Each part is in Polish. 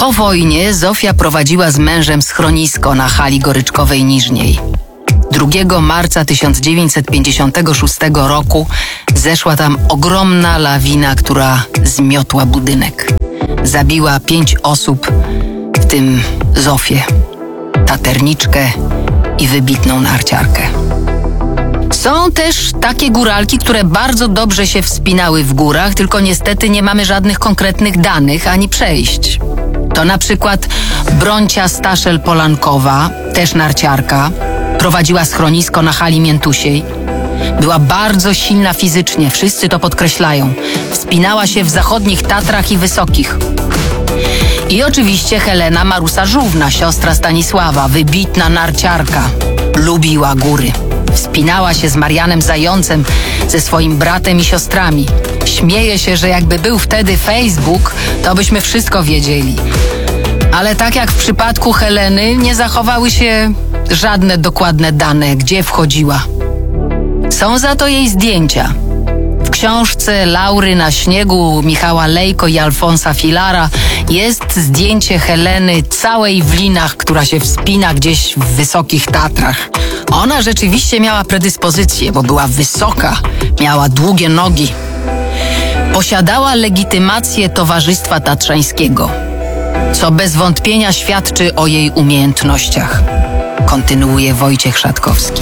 Po wojnie Zofia prowadziła z mężem schronisko na hali Goryczkowej Niżniej. 2 marca 1956 roku zeszła tam ogromna lawina, która zmiotła budynek. Zabiła 5 osób, w tym Zofię, taterniczkę i wybitną narciarkę. Są też takie góralki, które bardzo dobrze się wspinały w górach, tylko niestety nie mamy żadnych konkretnych danych ani przejść. To na przykład Broncia Staszel-Polankowa, też narciarka, prowadziła schronisko na hali Miętusiej. Była bardzo silna fizycznie, wszyscy to podkreślają. Wspinała się w zachodnich Tatrach i Wysokich. I oczywiście Helena Marusa-Żółwna, siostra Stanisława, wybitna narciarka. Lubiła góry. Wspinała się z Marianem Zającem, ze swoim bratem i siostrami. Śmieje się, że jakby był wtedy Facebook, to byśmy wszystko wiedzieli. Ale tak jak w przypadku Heleny, nie zachowały się żadne dokładne dane, gdzie wchodziła. Są za to jej zdjęcia. W książce Laury na śniegu Michała Lejko i Alfonsa Filara jest zdjęcie Heleny całej w linach, która się wspina gdzieś w Wysokich Tatrach. Ona rzeczywiście miała predyspozycję, bo była wysoka, miała długie nogi. Posiadała legitymację Towarzystwa Tatrzańskiego, co bez wątpienia świadczy o jej umiejętnościach. Kontynuuje Wojciech Szatkowski.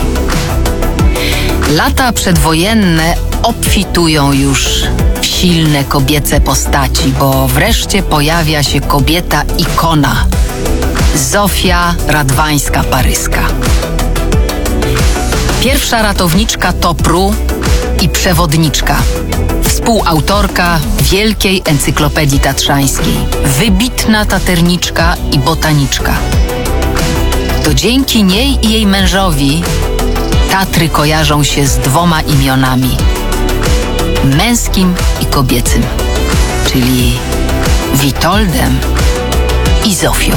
Lata przedwojenne obfitują już w silne kobiece postaci, bo wreszcie pojawia się kobieta ikona. Zofia Radwańska-Paryska. Pierwsza ratowniczka Topru i przewodniczka. Współautorka Wielkiej Encyklopedii Tatrzańskiej. Wybitna taterniczka i botaniczka. To dzięki niej i jej mężowi Tatry kojarzą się z 2 imionami. Męskim i kobiecym. Czyli Witoldem i Zofią.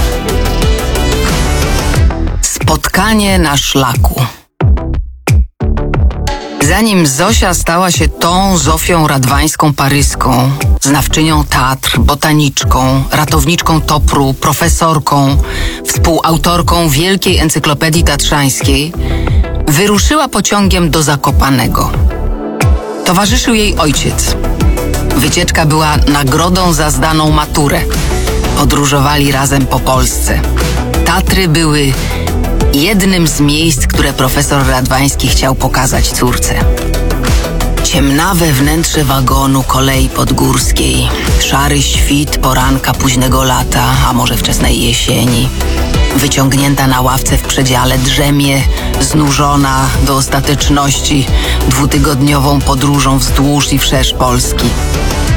Spotkanie na szlaku. Zanim Zosia stała się tą Zofią Radwańską-Paryską, znawczynią Tatr, botaniczką, ratowniczką Topru, profesorką, współautorką Wielkiej Encyklopedii Tatrzańskiej, wyruszyła pociągiem do Zakopanego. Towarzyszył jej ojciec. Wycieczka była nagrodą za zdaną maturę. Podróżowali razem po Polsce. Tatry były jednym z miejsc, które profesor Radwański chciał pokazać córce. Ciemnawe wnętrze wagonu kolei podgórskiej, szary świt poranka późnego lata, a może wczesnej jesieni. Wyciągnięta na ławce w przedziale drzemie, znużona do ostateczności 2-tygodniową podróżą wzdłuż i wszerz Polski.